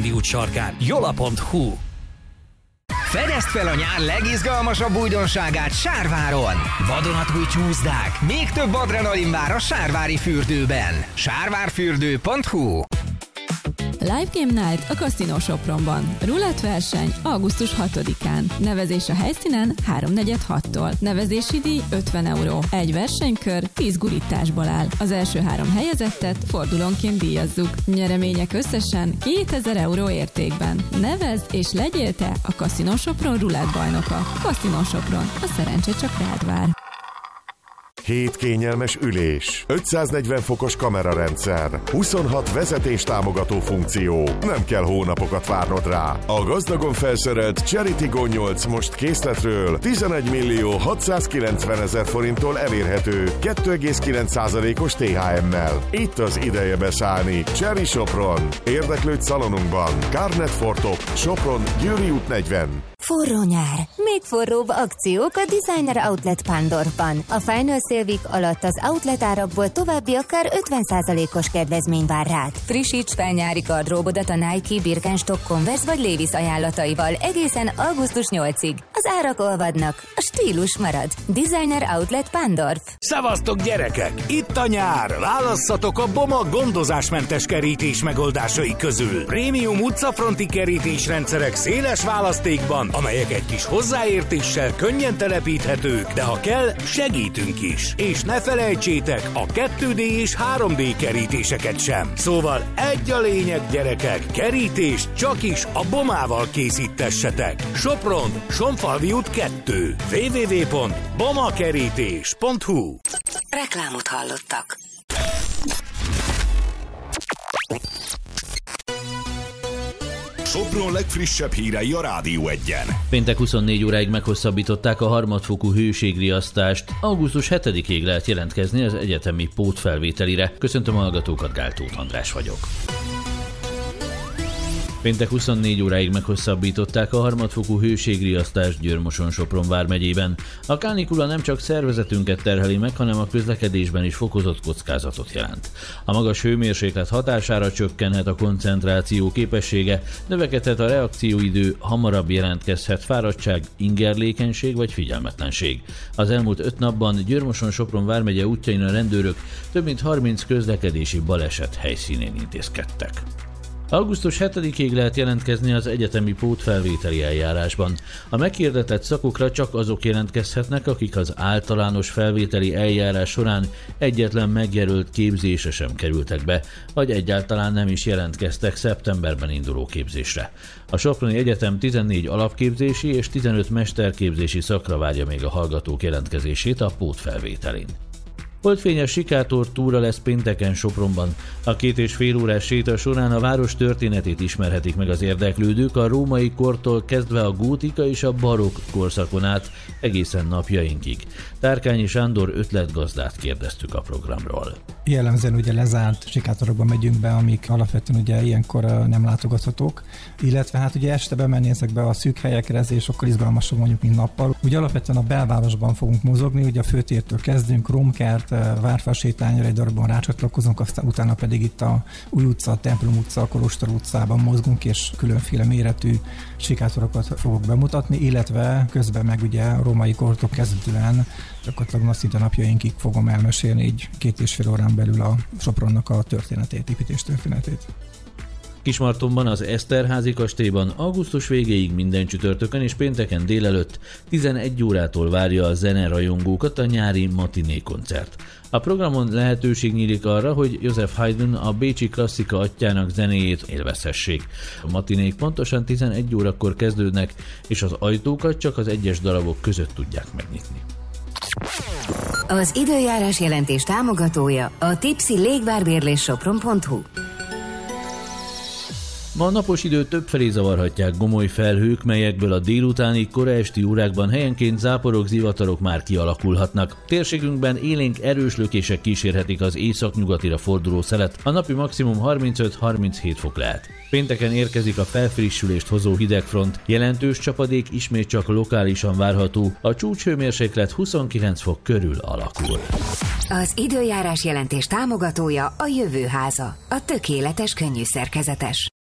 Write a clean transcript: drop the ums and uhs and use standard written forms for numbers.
Györgysándi út sarkán. jola.hu. Fedezd fel a nyár legizgalmasabb újdonságát Sárváron! Vadonatúj csúszdák, még több adrenalin vár a sárvári fürdőben. Sárvárfürdő.hu. Live Game Night a Casino Sopronban. Rulett verseny augusztus 6-án. Nevezés a helyszínen 3:46-tól. Nevezési díj 50 €. Egy versenykör 10 gurításból áll. Az első 3 helyezettet fordulónként díjazzuk. Nyeremények összesen 2000 € értékben. Nevezz és legyél te a Casino Sopron rulett bajnoka. Casino Sopron. A szerencse csak rád vár. 7 kényelmes ülés, 540 fokos kamerarendszer, 26 vezetéstámogató funkció. Nem kell hónapokat várnod rá. A gazdagon felszerelt Cherry Tiggo 8 most készletről 11.690.000 forinttól elérhető 2,9%-os THM-mel. Itt az ideje beszállni. Cherry Sopron. Érdeklődj szalonunkban. Carnet Fortop, Sopron, Győri út 40. Forró nyár. Még forróbb akciók a Designer Outlet Pándorfban. A Final Sale Week alatt az outlet árakból további akár 50%-os kedvezmény vár rád. Frissíts fel nyári gardróbodat a Nike, Birkenstock, Converse vagy Levi's ajánlataival egészen augusztus 8-ig. Az árak olvadnak, a stílus marad. Designer Outlet Pándorf. Szevasztok gyerekek! Itt a nyár! Válasszatok a Boma gondozásmentes kerítés megoldásai közül. Prémium utcafronti kerítésrendszerek széles választékban, amelyek egy kis hozzáértéssel könnyen telepíthetők, de ha kell, segítünk is. És ne felejtsétek a 2D és 3D kerítéseket sem. Szóval egy a lényeg, gyerekek, kerítést csak is a Bomával készítessetek. Sopron, Sonfalvi út 2. www.bomakerítés.hu. Reklámot hallottak. Sopron legfrissebb hírei a Rádió 1-en. Péntek 24 óráig meghosszabbították a harmadfokú hőségriasztást. Augusztus 7-ig lehet jelentkezni az egyetemi pótfelvételire. Köszöntöm a hallgatókat, Gál Tóth András vagyok. Péntek 24 óráig meghosszabbították a harmadfokú hőségriasztást Győr-Moson-Sopron vármegyében. A kánikula nem csak szervezetünket terheli meg, hanem a közlekedésben is fokozott kockázatot jelent. A magas hőmérséklet hatására csökkenhet a koncentráció képessége, növekedhet a reakcióidő, hamarabb jelentkezhet fáradtság, ingerlékenység vagy figyelmetlenség. Az elmúlt 5 napban Győr-Moson-Sopron vármegye útjain a rendőrök több mint 30 közlekedési baleset helyszínén intézkedtek. Augusztus 7-ig lehet jelentkezni az egyetemi pótfelvételi eljárásban. A meghirdetett szakokra csak azok jelentkezhetnek, akik az általános felvételi eljárás során egyetlen megjelölt képzésre sem kerültek be, vagy egyáltalán nem is jelentkeztek szeptemberben induló képzésre. A Soproni Egyetem 14 alapképzési és 15 mesterképzési szakra várja még a hallgatók jelentkezését a pótfelvételin. Holdfényes sikátor túra lesz pénteken Sopronban. A 2,5 órás séta során a város történetét ismerhetik meg az érdeklődők a római kortól kezdve a gótika és a barokk korszakon át egészen napjainkig. Tárkányi Sándor ötletgazdát kérdeztük a programról. Jellemzően ugye lezárt sikátorokba megyünk be, amik alapvetően ugye ilyenkor nem látogathatók, illetve hát ugye este bemenni ezekbe a szűk helyekre, ezért sokkal izgalmasabb mondjuk, mint nappal. Ugye alapvetően a belvárosban fogunk mozogni, ugye a főtértől kezdünk, Romkert, Várfasétányra egy darabban rácsatlakozunk, aztán utána pedig itt a Új utca, Templom utca, Kolostor utcában mozgunk, és különféle méretű sikátorokat fogok bemutatni, illetve közben meg ugye a római kortól kezdődően gyakorlatilag szinte napjainkig fogom elmesélni így 2,5 órán belül a Sopronnak a történetét, építés történetét. Kismartonban az Eszterházy kastélyban augusztus végéig minden csütörtökön és pénteken délelőtt 11 órától várja a zenerajongókat a nyári matiné koncert. A programon lehetőség nyílik arra, hogy Joseph Haydn a bécsi klasszika atyjának zenéjét élvezhessék. A matinék pontosan 11 órakor kezdődnek, és az ajtókat csak az egyes darabok között tudják megnyitni. Az időjárás jelentés támogatója a Tipsy légvárbérlés Sopron.hu. Ma a napos időt többfelé zavarhatják gomoly felhők, melyekből a délutáni, kora esti órákban helyenként záporok, zivatarok már kialakulhatnak. Térségünkben élénk erős lökések kísérhetik az északnyugatira forduló szelet, a napi maximum 35-37 fok lehet. Pénteken érkezik a felfrissülést hozó hidegfront, jelentős csapadék ismét csak lokálisan várható, a csúcshőmérséklet 29 fok körül alakul. Az időjárás jelentés támogatója a Jövő Háza, a tökéletes könnyű szerkezetes.